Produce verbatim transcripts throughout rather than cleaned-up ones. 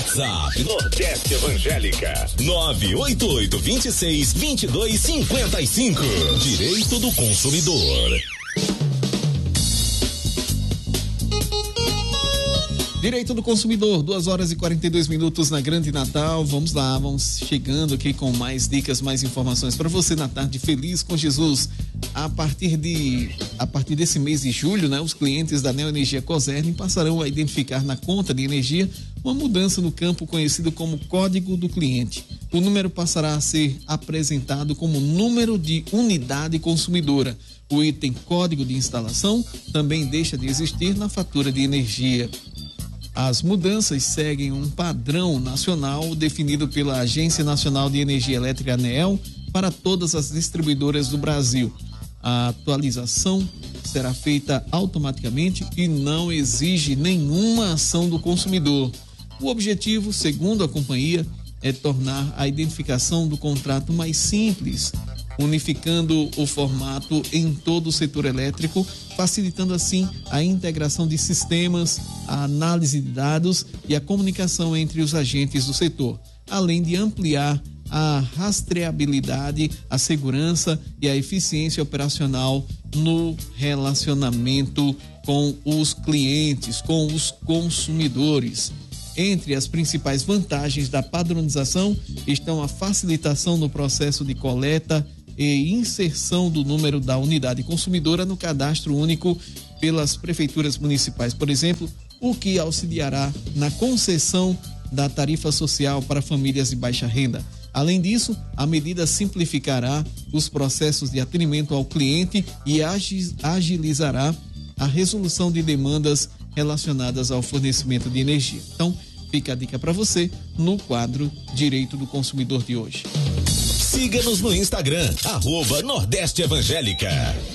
WhatsApp Nordeste Evangélica nove oito oito, dois seis, dois dois cinco cinco. Direito do consumidor. Direito do consumidor, duas horas e quarenta e dois minutos na Grande Natal. Vamos lá, vamos chegando aqui com mais dicas, mais informações para você na tarde feliz com Jesus. A partir de a partir desse mês de julho, né, os clientes da Neoenergia Cosern passarão a identificar na conta de energia uma mudança no campo conhecido como código do cliente. O número passará a ser apresentado como número de unidade consumidora. O item código de instalação também deixa de existir na fatura de energia. As mudanças seguem um padrão nacional definido pela Agência Nacional de Energia Elétrica, ANEEL, para todas as distribuidoras do Brasil. A atualização será feita automaticamente e não exige nenhuma ação do consumidor. O objetivo, segundo a companhia, é tornar a identificação do contrato mais simples, unificando o formato em todo o setor elétrico, facilitando assim a integração de sistemas, a análise de dados e a comunicação entre os agentes do setor, além de ampliar a rastreabilidade, a segurança e a eficiência operacional no relacionamento com os clientes, com os consumidores. Entre as principais vantagens da padronização estão a facilitação no processo de coleta e inserção do número da unidade consumidora no cadastro único pelas prefeituras municipais, por exemplo, o que auxiliará na concessão da tarifa social para famílias de baixa renda. Além disso, a medida simplificará os processos de atendimento ao cliente e agilizará a resolução de demandas relacionadas ao fornecimento de energia. Então, fica a dica para você no quadro Direito do Consumidor de hoje. Siga-nos no Instagram, arroba Nordeste Evangélica.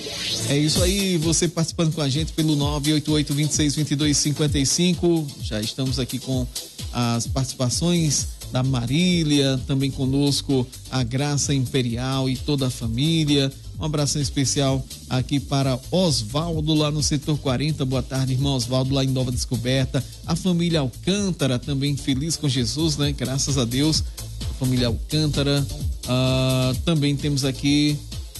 É isso aí, você participando com a gente pelo nove oito oito, dois seis, dois dois cinco cinco. Já estamos aqui com as participações da Marília, também conosco a Graça Imperial e toda a família. Um abração especial aqui para Osvaldo lá no setor quarenta. Boa tarde, irmão Osvaldo, lá em Nova Descoberta. A família Alcântara também feliz com Jesus, né? Graças a Deus. A família Alcântara. Ah, também temos aqui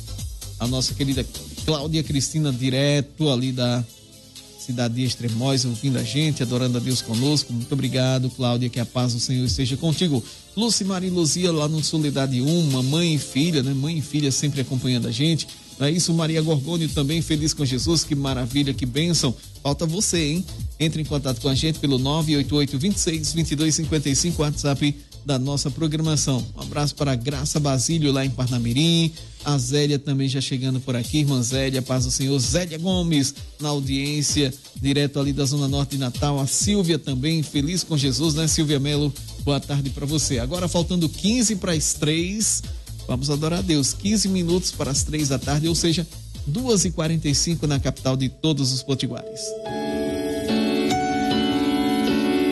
a nossa querida Cláudia Cristina, direto ali da cidade de Extremóis, ouvindo a gente, adorando a Deus conosco. Muito obrigado, Cláudia, que a paz do Senhor esteja contigo. Lucimar e Luzia lá no Soledade um, mãe e filha, né? Mãe e filha sempre acompanhando a gente. Não é isso? Maria Gorgônio também feliz com Jesus, que maravilha, que bênção. Falta você, hein? Entre em contato com a gente pelo nove oito oito, dois seis, dois dois cinco cinco, WhatsApp da nossa programação. Um abraço para a Graça Basílio lá em Parnamirim, a Zélia também já chegando por aqui, irmã Zélia, paz do Senhor, Zélia Gomes na audiência, direto ali da Zona Norte de Natal, a Silvia também, feliz com Jesus, né, Silvia Melo? Boa tarde para você. Agora faltando quinze para as três, vamos adorar a Deus, quinze minutos para as três da tarde, ou seja, duas e quarenta e cinco na capital de todos os potiguares.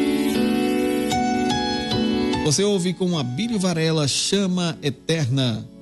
Você ouve com Abílio Varela, Chama Eterna.